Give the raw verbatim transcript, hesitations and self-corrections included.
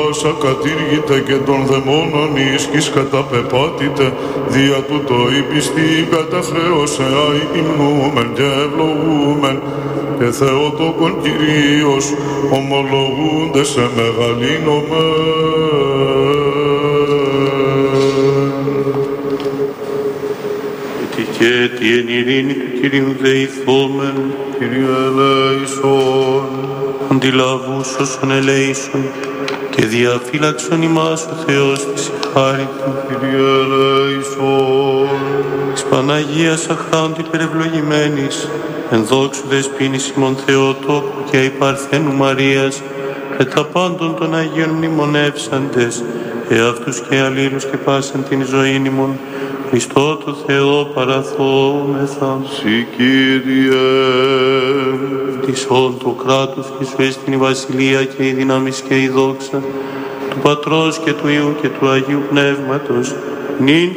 Θεός ακατήργητε και των δαιμόνων εις κεις καταπεπάτητε, δια τούτο η πιστή καταχρέωσε αη υμνούμεν και ευλογούμεν, και Θεοτόκον Κυρίως ομολογούνται σε μεγαλύνομεν. Και τι εν ειρήνη του Κυρίου δεηθόμεν, Κύριε ελέησον. αντιλαβούς όσων ελέησον, και διαφύλαξον ημάς ο Θεός της χάριτου. Κύριε ελέησον. Της Παναγίας αχράντου υπερευλογημένης, εν δόξου δεσποίνης ημών Θεοτόκου και η Παρθένου Μαρίας, και τα πάντων των Αγίων μνημονεύσαντες, εαυτούς και αλλήλους και πάσαν την ζωήν ημών, Χριστό του Θεό παραθόμεθα. Συ Κύριε. Της όν του κράτους και σου έστειν η βασιλεία και η δύναμις και η δόξα, του Πατρός και του Υιού και του Αγίου Πνεύματος, νυν